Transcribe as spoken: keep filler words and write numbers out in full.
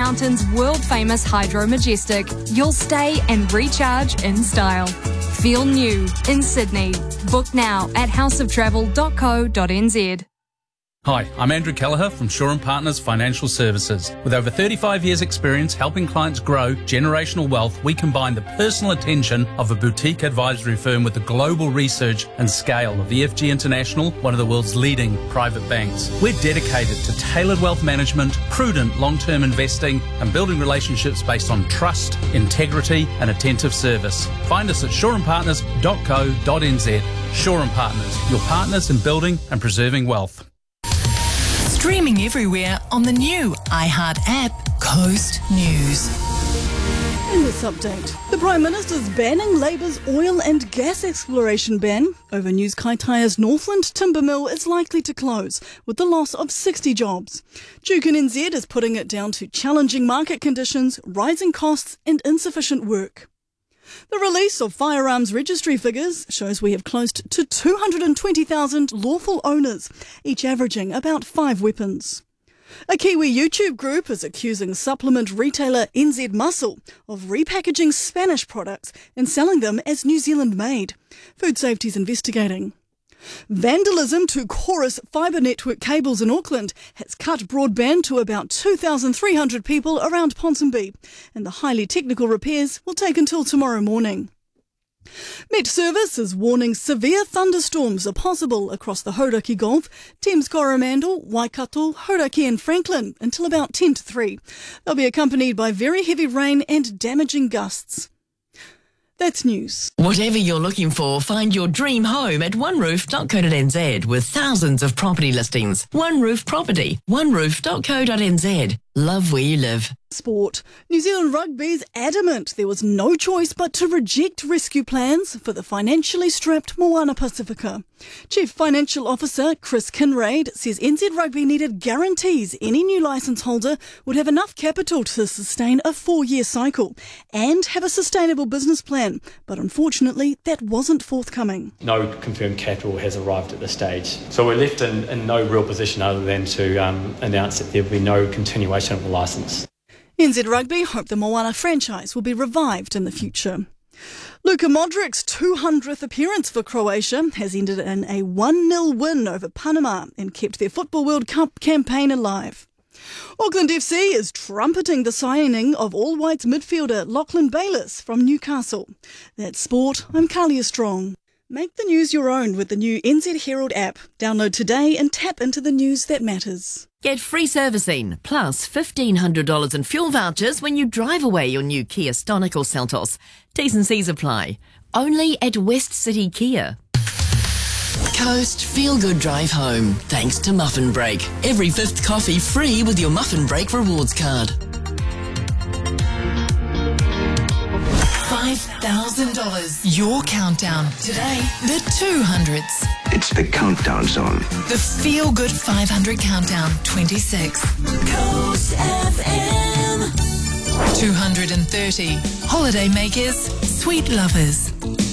Mountain's world-famous Hydro Majestic, you'll stay and recharge in style. Feel new in Sydney. Book now at house of travel dot co dot n z. Hi, I'm Andrew Kelleher from Shaw and Partners Financial Services. With over thirty-five years experience helping clients grow generational wealth, we combine the personal attention of a boutique advisory firm with the global research and scale of E F G International, one of the world's leading private banks. We're dedicated to tailored wealth management, prudent long-term investing, and building relationships based on trust, integrity, and attentive service. Find us at shaw and partners dot co dot n z. Shaw and Partners, your partners in building and preserving wealth. Streaming everywhere on the new iHeart app, Coast News. In this update, the Prime Minister's banning Labour's oil and gas exploration ban over News Kaitaya's Northland timber mill is likely to close, with the loss of sixty jobs. Duke N Z is putting it down to challenging market conditions, rising costs and insufficient work. The release of firearms registry figures shows we have close to two hundred twenty thousand lawful owners, each averaging about five weapons. A Kiwi YouTube group is accusing supplement retailer N Z Muscle of repackaging Spanish products and selling them as New Zealand made. Food Safety is investigating. Vandalism to Chorus fibre network cables in Auckland has cut broadband to about two thousand three hundred people around Ponsonby, and the highly technical repairs will take until tomorrow morning. Met Service is warning severe thunderstorms are possible across the Hauraki Gulf, Thames Coromandel, Waikato, Hauraki and Franklin until about ten to three. They'll be accompanied by very heavy rain and damaging gusts. That's news. Whatever you're looking for, find your dream home at one roof dot co dot n z with thousands of property listings. One Roof Property, one roof dot co dot n z. Love where you live. Sport. New Zealand Rugby's adamant there was no choice but to reject rescue plans for the financially strapped Moana Pacifica. Chief Financial Officer Chris Kinraid says N Z Rugby needed guarantees any new licence holder would have enough capital to sustain a four-year cycle and have a sustainable business plan, but unfortunately that wasn't forthcoming. No confirmed capital has arrived at this stage, so we're left in, in no real position other than to um, announce that there will be no continuation of the licence. N Z Rugby hope the Moana franchise will be revived in the future. Luka Modric's two hundredth appearance for Croatia has ended in a one nil win over Panama and kept their Football World Cup campaign alive. Auckland F C is trumpeting the signing of All Whites midfielder Lachlan Bayliss from Newcastle. That's sport. I'm Kalia Strong. Make the news your own with the new N Z Herald app. Download today and tap into the news that matters. Get free servicing, plus fifteen hundred dollars in fuel vouchers when you drive away your new Kia Stonic or Seltos. T's and C's apply. Only at West City Kia. Coast Feel Good Drive Home, thanks to Muffin Break. Every fifth coffee free with your Muffin Break rewards card. five thousand dollars. Your countdown. Today, the two hundreds. It's the countdown zone. The Feel Good five hundred Countdown twenty-six. Coast F M. two hundred thirty. Holiday makers, sweet lovers.